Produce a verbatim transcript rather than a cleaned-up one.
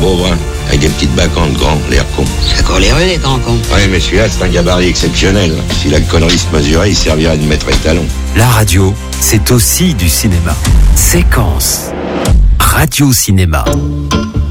pauvre, hein, avec des petites bacchantes grands, l'air con. D'accord, les rues, les grands cons. Ouais, mais celui-là, c'est un gabarit exceptionnel. Si la connerie se mesurait, il servirait de maître étalon. La radio, c'est aussi du cinéma. Séquence. Radio Cinéma.